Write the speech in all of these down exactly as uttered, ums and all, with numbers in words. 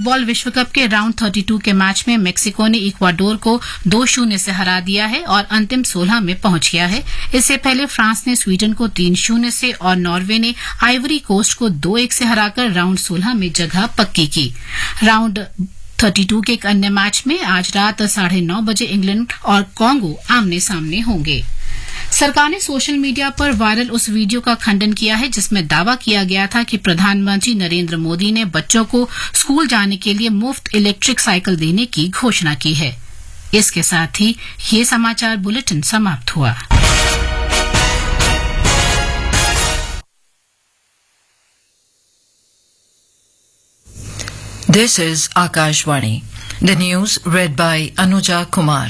Football विश्व cup के round बत्तीस के मैच में मेक्सिको ने इक्वाडोर को दो शून्य से हरा दिया है और अंतिम सोलह में पहुंच गया है। इससे पहले फ्रांस ने स्वीडन को तीन शून्य से और नॉर्वे ने आइवरी कोस्ट को दो एक से हराकर राउंड सोलह में जगह पक्की की। राउंड बत्तीस के एक अन्य मैच में आज रात साढ़े नौ बजे इंग्लैंड और कांगो आमने सामने होंगे। सरकार ने सोशल मीडिया पर वायरल उस वीडियो का खंडन किया है जिसमें दावा किया गया था कि प्रधानमंत्री नरेंद्र मोदी ने बच्चों को स्कूल जाने के लिए मुफ्त इलेक्ट्रिक साइकिल देने की घोषणा की है। इसके साथ ही ये समाचार बुलेटिन समाप्त हुआ। This is Akashvani. The news read by Anuja Kumar.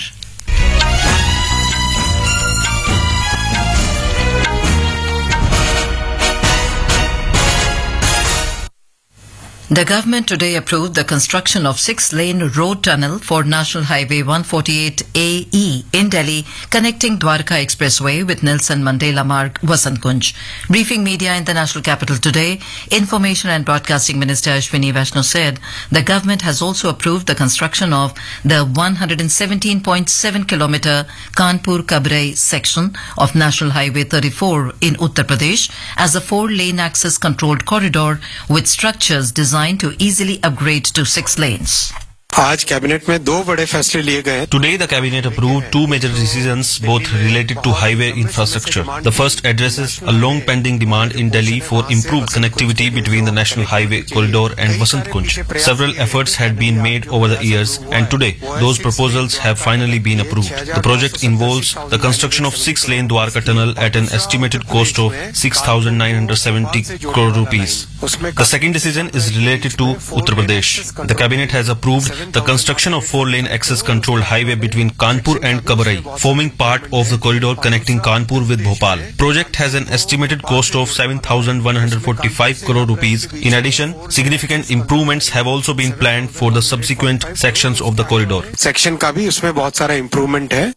The government today approved the construction of six-lane road tunnel for National Highway one forty-eight A E in Delhi, connecting Dwarka Expressway with Nelson Mandela Marg, Vasant Kunj. Briefing media in the national capital today, Information and Broadcasting Minister Ashwini Vaishnaw said the government has also approved the construction of the one hundred seventeen point seven kilometer Kanpur-Kabrai section of National Highway thirty-four in Uttar Pradesh as a four-lane access controlled corridor with structures designed to easily upgrade to six lanes. आज cabinet में दो बड़े फैसले लिए गए। Today the cabinet approved two major decisions both related to highway infrastructure. The first addresses a long pending demand in Delhi for improved connectivity between the National Highway corridor and Vasant Kunj. Several efforts had been made over the years and today those proposals have finally been approved. The project involves the construction of six-lane Dwarka tunnel at an estimated cost of six thousand nine hundred seventy crore rupees. The second decision is related to Uttar Pradesh. The cabinet has approved the construction of four-lane access controlled highway between Kanpur and Kabrai, forming part of the corridor connecting Kanpur with Bhopal. Project has an estimated cost of seven thousand one hundred forty-five crore rupees. In addition, significant improvements have also been planned for the subsequent sections of the corridor. Section का भी उसमें बहुत सारा improvement है.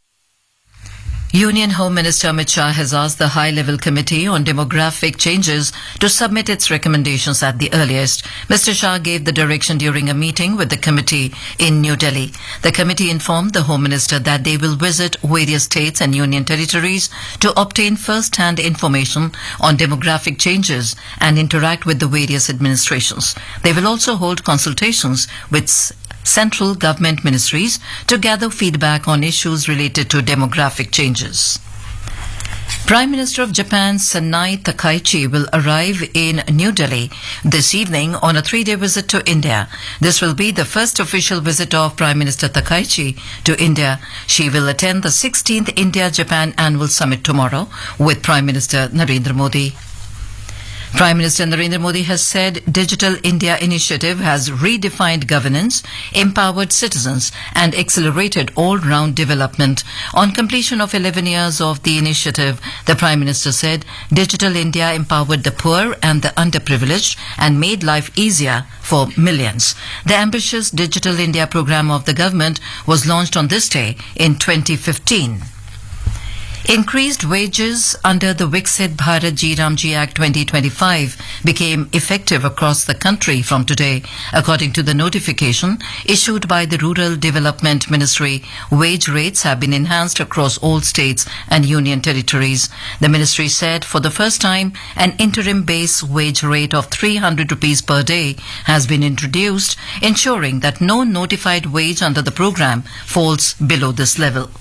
Union Home Minister Amit Shah has asked the High-Level Committee on Demographic Changes to submit its recommendations at the earliest. Mister Shah gave the direction during a meeting with the committee in New Delhi. The committee informed the Home Minister that they will visit various states and union territories to obtain first-hand information on demographic changes and interact with the various administrations. They will also hold consultations with central government ministries to gather feedback on issues related to demographic changes. Prime Minister of Japan Sanai Takaichi will arrive in New Delhi this evening on a three-day visit to India. This will be the first official visit of Prime Minister Takaichi to India. She will attend the sixteenth India-Japan Annual Summit tomorrow with Prime Minister Narendra Modi. Prime Minister Narendra Modi has said Digital India initiative has redefined governance, empowered citizens and accelerated all-round development. On completion of eleven years of the initiative, the Prime Minister said Digital India empowered the poor and the underprivileged and made life easier for millions. The ambitious Digital India program of the government was launched on this day in twenty fifteen. Increased wages under the Viksit Bharat Ji Ramji Act twenty twenty-five became effective across the country from today. According to the notification issued by the Rural Development Ministry, wage rates have been enhanced across all states and union territories. The ministry said for the first time an interim base wage rate of three hundred rupees per day has been introduced, ensuring that no notified wage under the program falls below this level.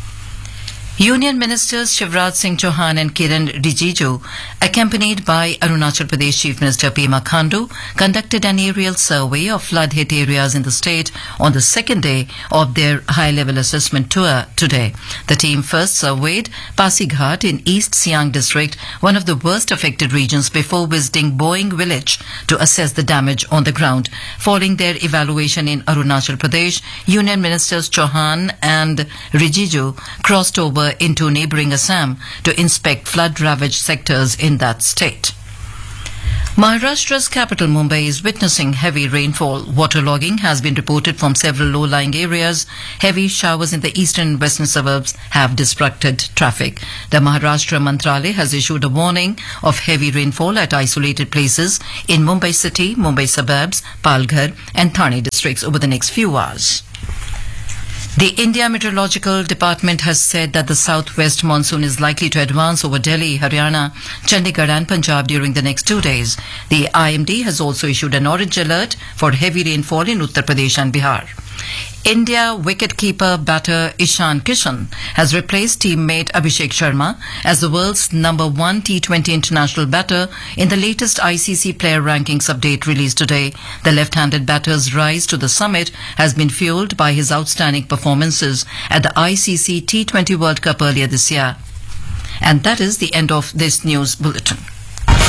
Union Ministers Shivraj Singh Chauhan and Kiran Rijiju, accompanied by Arunachal Pradesh Chief Minister Pema Khandu, conducted an aerial survey of flood-hit areas in the state on the second day of their high-level assessment tour today. The team first surveyed Pasighat in East Siang district, one of the worst affected regions, before visiting Boeing village to assess the damage on the ground. Following their evaluation in Arunachal Pradesh, Union Ministers Chauhan and Rijiju crossed over into neighbouring Assam to inspect flood-ravaged sectors in that state. Maharashtra's capital Mumbai is witnessing heavy rainfall. Waterlogging has been reported from several low-lying areas. Heavy showers in the eastern and western suburbs have disrupted traffic. The Maharashtra Mantralaya has issued a warning of heavy rainfall at isolated places in Mumbai city, Mumbai suburbs, Palghar and Thane districts over the next few hours. The India Meteorological Department has said that the southwest monsoon is likely to advance over Delhi, Haryana, Chandigarh and Punjab during the next two days. The I M D has also issued an orange alert for heavy rainfall in Uttar Pradesh and Bihar. India wicketkeeper batter Ishan Kishan has replaced teammate Abhishek Sharma as the world's number one T twenty international batter in the latest I C C player rankings update released today. The left-handed batter's rise to the summit has been fueled by his outstanding performances at the I C C T twenty World Cup earlier this year. And that is the end of this news bulletin.